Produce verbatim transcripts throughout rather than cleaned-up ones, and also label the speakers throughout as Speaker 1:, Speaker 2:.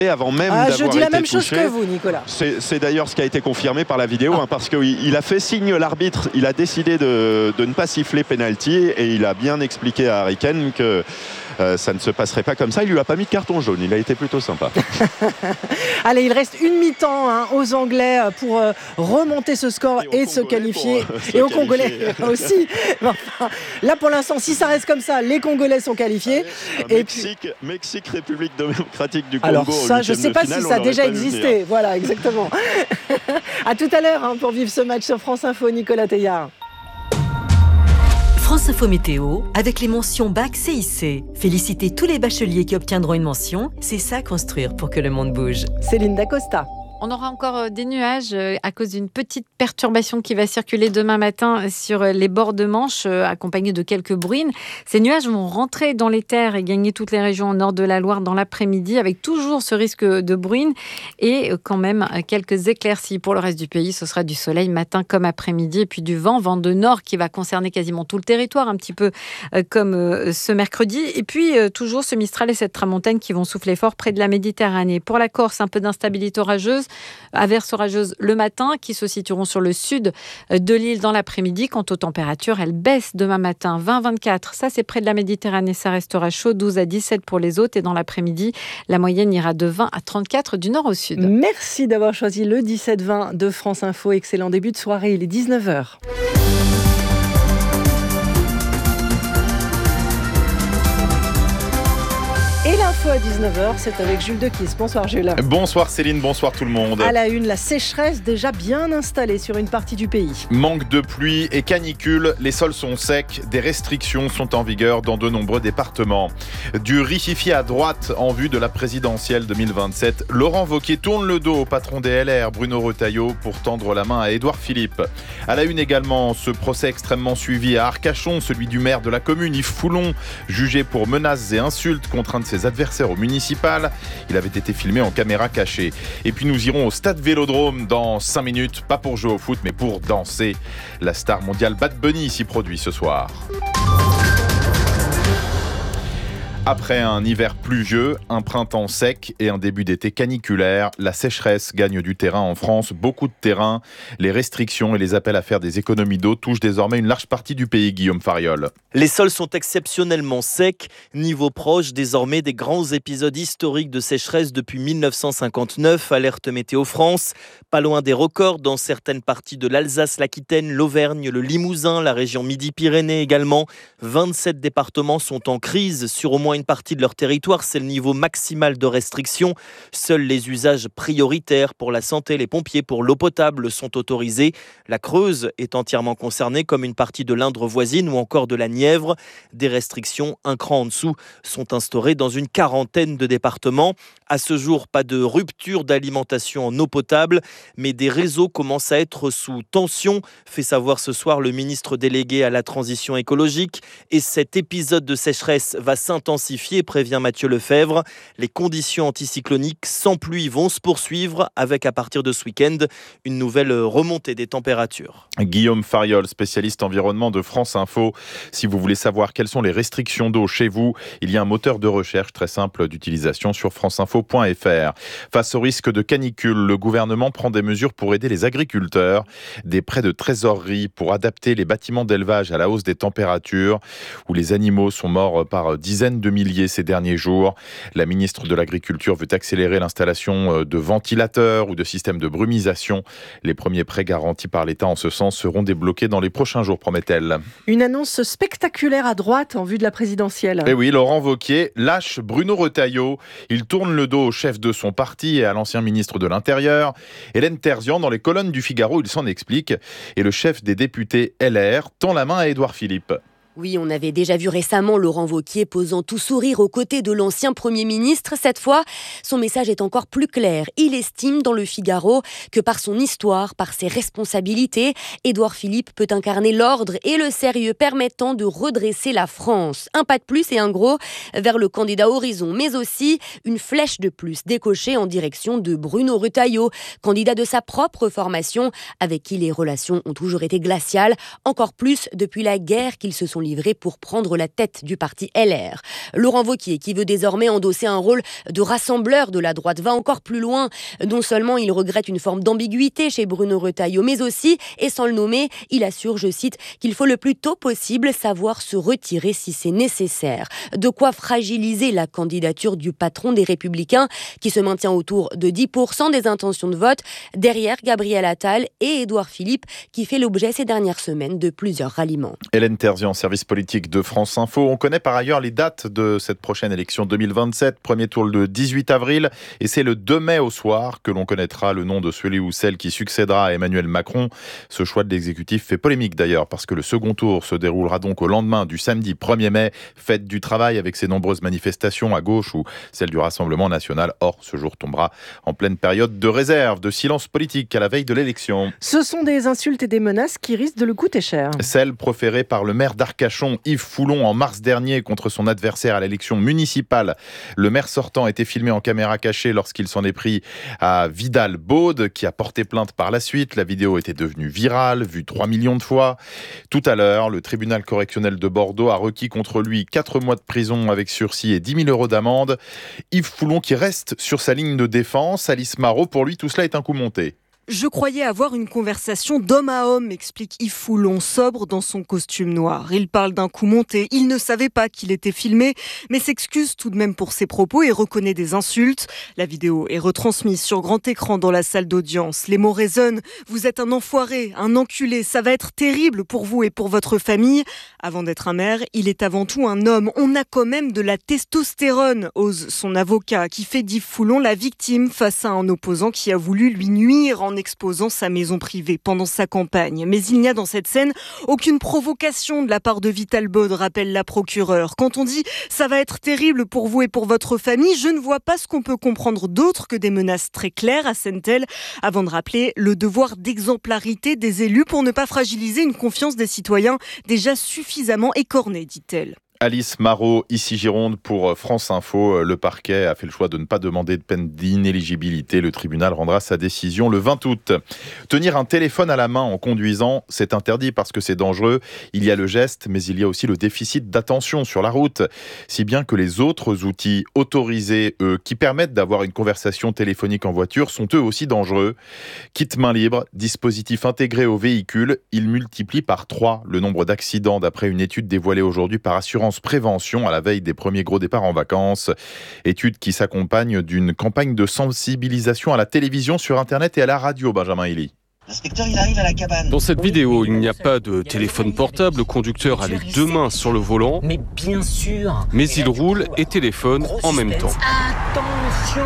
Speaker 1: avant même
Speaker 2: ah,
Speaker 1: d'avoir été touché.
Speaker 2: Je dis la même chose que vous, Nicolas.
Speaker 1: C'est, c'est d'ailleurs ce qui a été confirmé par la vidéo, ah. hein, parce qu'il il a fait signe, l'arbitre, il a décidé de, de ne pas siffler penalty et il a bien expliqué à Harry Kane que euh, ça ne se passerait pas comme ça. Il lui a pas mis de carton jaune, il a été plutôt sympa.
Speaker 2: Allez, il reste une mi-temps hein, aux Anglais pour euh, remonter ce score et, et se qualifier.
Speaker 1: Pour, euh,
Speaker 2: et aux Congolais aussi. Enfin, là, pour l'instant, si ça reste comme ça, les Congolais sont qualifiés.
Speaker 1: Allez, et Mexique, puis... Mexique, République démocratique du Congo.
Speaker 2: Alors ça, je ne sais pas finale, si ça a déjà existé. Voilà, exactement. À tout à l'heure hein, pour vivre ce match sur France Info, Nicolas Teillard.
Speaker 3: France Info Météo, avec les mentions Bac C I C. Félicitez tous les bacheliers qui obtiendront une mention. C'est ça, construire pour que le monde bouge.
Speaker 2: Céline Dacosta.
Speaker 4: On aura encore des nuages à cause d'une petite perturbation qui va circuler demain matin sur les bords de Manche, accompagnée de quelques bruines. Ces nuages vont rentrer dans les terres et gagner toutes les régions au nord de la Loire dans l'après-midi, avec toujours ce risque de bruine et quand même quelques éclaircies. Pour le reste du pays, ce sera du soleil matin comme après-midi et puis du vent, vent de nord qui va concerner quasiment tout le territoire, un petit peu comme ce mercredi. Et puis toujours ce Mistral et cette tramontane qui vont souffler fort près de la Méditerranée. Pour la Corse, un peu d'instabilité orageuse. Averses orageuses le matin qui se situeront sur le sud de l'île dans l'après-midi. Quant aux températures, elles baissent demain matin. vingt à vingt-quatre, ça c'est près de la Méditerranée, ça restera chaud. douze à dix-sept pour les autres. Et dans l'après-midi, la moyenne ira de vingt à trente-quatre du nord au sud.
Speaker 2: Merci d'avoir choisi le dix-sept vingt de France Info. Excellent début de soirée, il est dix-neuf heures. Et l'info à dix-neuf heures, c'est avec Jules Dequisse. Bonsoir Jules.
Speaker 5: Bonsoir Céline, bonsoir tout le monde.
Speaker 2: À la une, la sécheresse déjà bien installée sur une partie du pays.
Speaker 5: Manque de pluie et canicule, les sols sont secs, des restrictions sont en vigueur dans de nombreux départements. Du rififi à droite en vue de la présidentielle deux mille vingt-sept, Laurent Wauquiez tourne le dos au patron des L R, Bruno Retailleau, pour tendre la main à Édouard Philippe. À la une également, ce procès extrêmement suivi à Arcachon, celui du maire de la commune, Yves Foulon, jugé pour menaces et insultes contre un de ses adversaires au municipal. Il avait été filmé en caméra cachée. Et puis nous irons au stade Vélodrome dans cinq minutes, pas pour jouer au foot mais pour danser. La star mondiale Bad Bunny s'y produit ce soir. Après un hiver pluvieux, un printemps sec et un début d'été caniculaire, la sécheresse gagne du terrain en France, beaucoup de terrain. Les restrictions et les appels à faire des économies d'eau touchent désormais une large partie du pays, Guillaume Fariol.
Speaker 6: Les sols sont exceptionnellement secs, niveau proche désormais des grands épisodes historiques de sécheresse depuis mille neuf cent cinquante-neuf, alerte Météo France. Pas loin des records dans certaines parties de l'Alsace, l'Aquitaine, l'Auvergne, le Limousin, la région Midi-Pyrénées également. vingt-sept départements sont en crise sur au moins une partie de leur territoire, c'est le niveau maximal de restriction. Seuls les usages prioritaires pour la santé, les pompiers pour l'eau potable sont autorisés. La Creuse est entièrement concernée, comme une partie de l'Indre voisine ou encore de la Nièvre. Des restrictions un cran en dessous sont instaurées dans une quarantaine de départements. À ce jour, pas de rupture d'alimentation en eau potable, mais des réseaux commencent à être sous tension, fait savoir ce soir le ministre délégué à la transition écologique. Et cet épisode de sécheresse va s'intensifier, prévient Mathieu Lefebvre. Les conditions anticycloniques sans pluie vont se poursuivre avec, à partir de ce week-end, une nouvelle remontée des températures.
Speaker 5: Guillaume Fariol, spécialiste environnement de France Info. Si vous voulez savoir quelles sont les restrictions d'eau chez vous, il y a un moteur de recherche très simple d'utilisation sur franceinfo point f r. Face au risque de canicule, le gouvernement prend des mesures pour aider les agriculteurs. Des prêts de trésorerie pour adapter les bâtiments d'élevage à la hausse des températures, où les animaux sont morts par dizaines de milliers ces derniers jours. La ministre de l'Agriculture veut accélérer l'installation de ventilateurs ou de systèmes de brumisation. Les premiers prêts garantis par l'État en ce sens seront débloqués dans les prochains jours, promet-elle.
Speaker 2: Une annonce spectaculaire à droite en vue de la présidentielle.
Speaker 5: Eh oui, Laurent Wauquiez lâche Bruno Retailleau. Il tourne le dos au chef de son parti et à l'ancien ministre de l'Intérieur. Hélène Terzian, dans les colonnes du Figaro, il s'en explique. Et le chef des députés L R tend la main à Édouard Philippe.
Speaker 7: Oui, on avait déjà vu récemment Laurent Wauquiez posant tout sourire aux côtés de l'ancien Premier ministre. Cette fois, son message est encore plus clair. Il estime dans le Figaro que par son histoire, par ses responsabilités, Édouard Philippe peut incarner l'ordre et le sérieux permettant de redresser la France. Un pas de plus et un gros vers le candidat Horizon, mais aussi une flèche de plus décochée en direction de Bruno Retailleau, candidat de sa propre formation, avec qui les relations ont toujours été glaciales, encore plus depuis la guerre qu'ils se sont sont livrés pour prendre la tête du parti L R. Laurent Wauquiez, qui veut désormais endosser un rôle de rassembleur de la droite, va encore plus loin. Non seulement il regrette une forme d'ambiguïté chez Bruno Retailleau, mais aussi, et sans le nommer, il assure, je cite, qu'il faut le plus tôt possible savoir se retirer si c'est nécessaire. De quoi fragiliser la candidature du patron des Républicains, qui se maintient autour de dix pour cent des intentions de vote, derrière Gabriel Attal et Édouard Philippe, qui fait l'objet ces dernières semaines de plusieurs ralliements.
Speaker 5: Hélène Terzian, service politique de France Info. On connaît par ailleurs les dates de cette prochaine élection deux mille vingt-sept. Premier tour le dix-huit avril et c'est le deux mai au soir que l'on connaîtra le nom de celui ou celle qui succédera à Emmanuel Macron. Ce choix de l'exécutif fait polémique d'ailleurs parce que le second tour se déroulera donc au lendemain du samedi premier mai, fête du travail avec ses nombreuses manifestations à gauche ou celle du Rassemblement national. Or, ce jour tombera en pleine période de réserve, de silence politique à la veille de l'élection.
Speaker 2: Ce sont des insultes et des menaces qui risquent de le coûter cher.
Speaker 5: Celle proférée par le maire d'Arcachon, Yves Foulon, en mars dernier contre son adversaire à l'élection municipale. Le maire sortant a été filmé en caméra cachée lorsqu'il s'en est pris à Vidal-Baude, qui a porté plainte par la suite. La vidéo était devenue virale, vue trois millions de fois. Tout à l'heure, le tribunal correctionnel de Bordeaux a requis contre lui quatre mois de prison avec sursis et dix mille euros d'amende. Yves Foulon qui reste sur sa ligne de défense. Alice Marot, pour lui, tout cela est un coup monté.
Speaker 8: Je croyais avoir une conversation d'homme à homme, explique Yves Foulon, sobre dans son costume noir. Il parle d'un coup monté, il ne savait pas qu'il était filmé, mais s'excuse tout de même pour ses propos et reconnaît des insultes. La vidéo est retransmise sur grand écran dans la salle d'audience. Les mots résonnent, vous êtes un enfoiré, un enculé, ça va être terrible pour vous et pour votre famille. Avant d'être un maire, il est avant tout un homme. On a quand même de la testostérone, ose son avocat, qui fait d'Yves Foulon la victime face à un opposant qui a voulu lui nuire en exposant sa maison privée pendant sa campagne. Mais il n'y a dans cette scène aucune provocation de la part de Vidal-Baude, rappelle la procureure. Quand on dit « ça va être terrible pour vous et pour votre famille », je ne vois pas ce qu'on peut comprendre d'autre que des menaces très claires, assène-t-elle, avant de rappeler le devoir d'exemplarité des élus pour ne pas fragiliser une confiance des citoyens déjà suffisamment écornée, dit-elle.
Speaker 5: Alice Marot, ici Gironde pour France Info. Le parquet a fait le choix de ne pas demander de peine d'inéligibilité. Le tribunal rendra sa décision le vingt août. Tenir un téléphone à la main en conduisant, c'est interdit parce que c'est dangereux. Il y a le geste, mais il y a aussi le déficit d'attention sur la route. Si bien que les autres outils autorisés, eux, qui permettent d'avoir une conversation téléphonique en voiture, sont eux aussi dangereux. Kit main libre, dispositif intégré au véhicule, il multiplie par trois le nombre d'accidents d'après une étude dévoilée aujourd'hui par Assurance Prévention à la veille des premiers gros départs en vacances. Étude qui s'accompagne d'une campagne de sensibilisation à la télévision, sur Internet et à la radio, Benjamin Elie.
Speaker 9: L'inspecteur, il arrive à la cabane.
Speaker 10: Dans cette vidéo, il n'y a pas de téléphone portable. Le conducteur a les deux mains sur le volant.
Speaker 9: Mais bien sûr.
Speaker 10: Mais il roule et téléphone en même temps.
Speaker 9: Attention.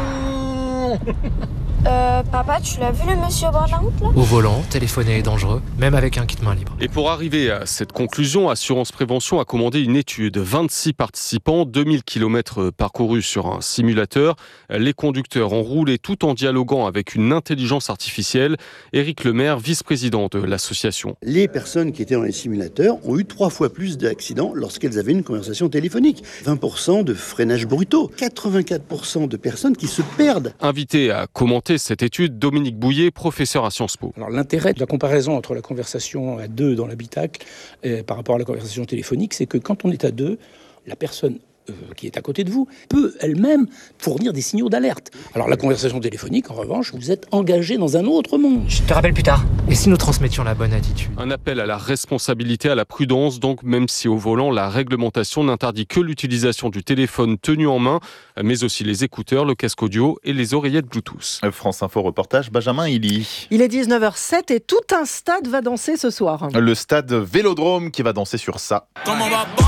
Speaker 11: Euh, papa, tu l'as vu le monsieur au bord de la route là ?
Speaker 12: Au volant, téléphoner est dangereux, même avec un kit main libre.
Speaker 10: Et pour arriver à cette conclusion, Assurance Prévention a commandé une étude. vingt-six participants, deux mille kilomètres parcourus sur un simulateur. Les conducteurs ont roulé tout en dialoguant avec une intelligence artificielle. Éric Lemaire, vice-président de l'association.
Speaker 13: Les personnes qui étaient dans les simulateurs ont eu trois fois plus d'accidents lorsqu'elles avaient une conversation téléphonique. vingt pour cent de freinages brutaux, quatre-vingt-quatre pour cent de personnes qui se perdent.
Speaker 10: Invité à commenter cette étude, Dominique Bouillet, professeur à Sciences Po.
Speaker 14: Alors, l'intérêt de la comparaison entre la conversation à deux dans l'habitacle et par rapport à la conversation téléphonique, c'est que quand on est à deux, la personne euh, qui est à côté de vous peut elle-même fournir des signaux d'alerte. Alors la conversation téléphonique, en revanche, vous êtes engagé dans un autre monde.
Speaker 12: Je te rappelle plus tard. Et si nous transmettions la bonne attitude ?
Speaker 10: Un appel à la responsabilité, à la prudence, donc même si au volant, la réglementation n'interdit que l'utilisation du téléphone tenu en main, mais aussi les écouteurs, le casque audio et les oreillettes Bluetooth.
Speaker 5: France Info reportage, Benjamin Elie.
Speaker 2: Il est dix-neuf heures zéro sept et tout un stade va danser ce soir.
Speaker 5: Le stade Vélodrome qui va danser sur ça. Comment va